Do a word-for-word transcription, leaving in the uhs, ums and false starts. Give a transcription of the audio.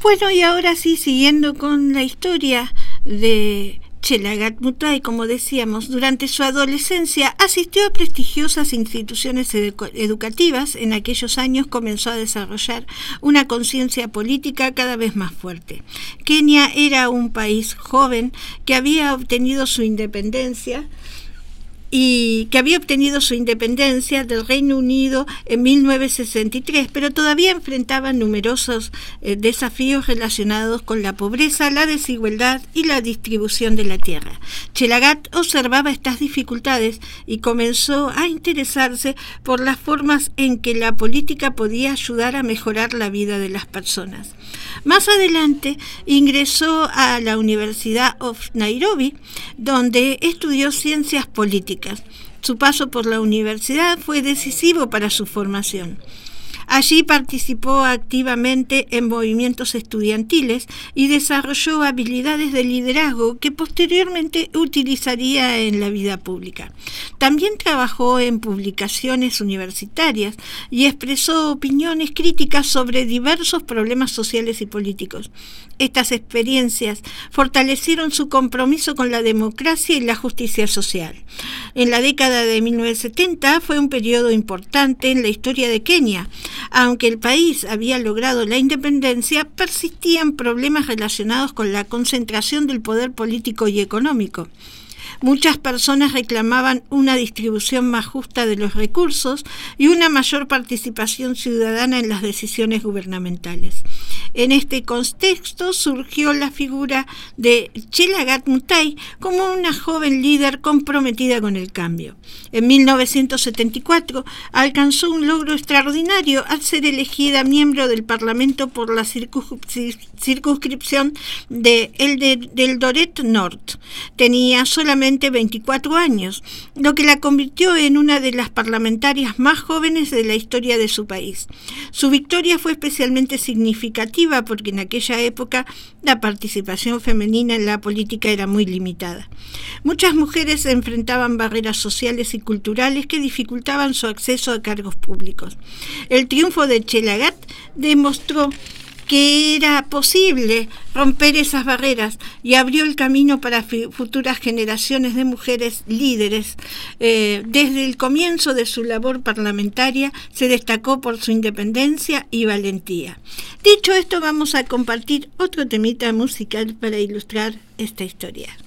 Bueno, y ahora sí, siguiendo con la historia de Chelagat Mutay, como decíamos, durante su adolescencia asistió a prestigiosas instituciones edu- educativas. En aquellos años comenzó a desarrollar una conciencia política cada vez más fuerte. Kenia era un país joven que había obtenido su independencia y que había obtenido su independencia del Reino Unido en mil novecientos sesenta y tres, pero todavía enfrentaba numerosos eh, desafíos relacionados con la pobreza, la desigualdad y la distribución de la tierra. Chelagat observaba estas dificultades y comenzó a interesarse por las formas en que la política podía ayudar a mejorar la vida de las personas. Más adelante ingresó a la Universidad of Nairobi, donde estudió ciencias políticas. Su paso por la universidad fue decisivo para su formación. Allí participó activamente en movimientos estudiantiles y desarrolló habilidades de liderazgo que posteriormente utilizaría en la vida pública. También trabajó en publicaciones universitarias y expresó opiniones críticas sobre diversos problemas sociales y políticos. Estas experiencias fortalecieron su compromiso con la democracia y la justicia social. En la década de mil novecientos setenta fue un periodo importante en la historia de Kenia. Aunque el país había logrado la independencia, persistían problemas relacionados con la concentración del poder político y económico. Muchas personas reclamaban una distribución más justa de los recursos y una mayor participación ciudadana en las decisiones gubernamentales. En este contexto surgió la figura de Chelagat Mutay como una joven líder comprometida con el cambio. En mil novecientos setenta y cuatro alcanzó un logro extraordinario al ser elegida miembro del Parlamento por la circuns- circunscripción de Eldoret Norte. Tenía solamente veinticuatro años, lo que la convirtió en una de las parlamentarias más jóvenes de la historia de su país. Su victoria fue especialmente significativa porque en aquella época la participación femenina en la política era muy limitada. Muchas mujeres enfrentaban barreras sociales y culturales que dificultaban su acceso a cargos públicos. El triunfo de Chelagat demostró que era posible romper esas barreras y abrió el camino para futuras generaciones de mujeres líderes. Eh, desde el comienzo de su labor parlamentaria se destacó por su independencia y valentía. Dicho esto, vamos a compartir otro temita musical para ilustrar esta historia.